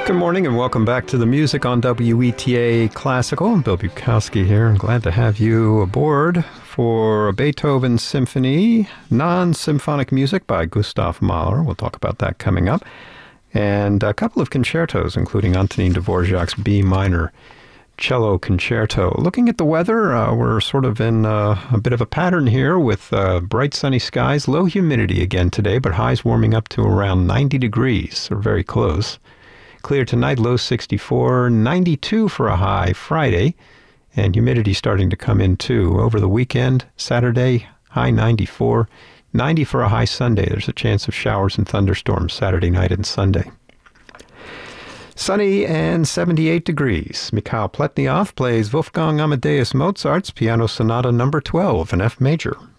Good morning and welcome back to the music on WETA Classical. I'm Bill Bukowski here. I'm glad to have you aboard for a Beethoven Symphony, non-symphonic music by Gustav Mahler. We'll talk about that coming up. And a couple of concertos, including Antonin Dvorak's B minor cello concerto. Looking at the weather, we're sort of in a bit of a pattern here with bright sunny skies, low humidity again today, but highs warming up to around 90 degrees, or very close. Clear tonight, low 64, 92 for a high Friday, and humidity starting to come in too. Over the weekend, Saturday, high 94, 90 for a high Sunday. There's a chance of showers and thunderstorms Saturday night and Sunday. Sunny and 78 degrees. Mikhail Pletnyov plays Wolfgang Amadeus Mozart's Piano Sonata No. 12 in F major.